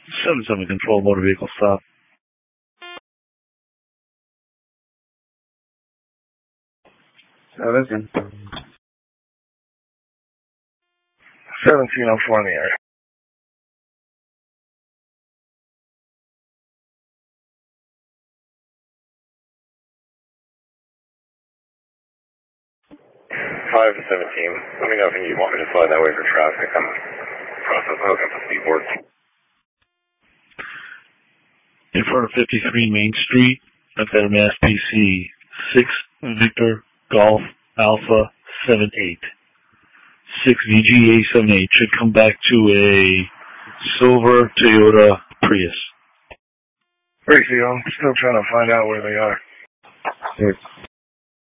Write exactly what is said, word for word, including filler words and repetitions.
seven seven control, motor vehicle stop. seventeen. seventeen oh four in the air. five to seventeen. Let me know if you want me to fly that way for traffic. I'm processing hooking up the speedboard. In front of fifty-three Main Street, I've got a Mass P C six Victor Golf Alpha seven eight. six V G A seven eight should come back to a silver Toyota Prius. Ratio, I'm still trying to find out where they are. Six.